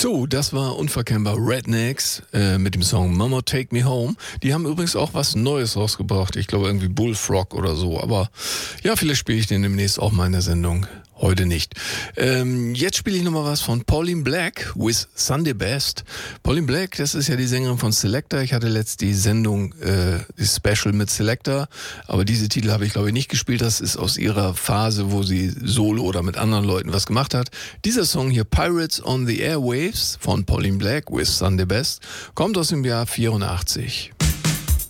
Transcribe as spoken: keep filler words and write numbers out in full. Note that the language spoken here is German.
So, das war unverkennbar Rednecks äh, mit dem Song Mama Take Me Home. Die haben übrigens auch was Neues rausgebracht. Ich glaube irgendwie Bullfrog oder so. Aber ja, vielleicht spiele ich den demnächst auch mal in der Sendung. Heute nicht. Ähm, jetzt spiele ich nochmal was von Pauline Black with Sunday Best. Pauline Black, das ist ja die Sängerin von Selector. Ich hatte letzt die Sendung, äh, die Special mit Selector, aber diese Titel habe ich glaube ich nicht gespielt. Das ist aus ihrer Phase, wo sie solo oder mit anderen Leuten was gemacht hat. Dieser Song hier, Pirates on the Airwaves von Pauline Black with Sunday Best, kommt aus dem Jahr vierundachtzig.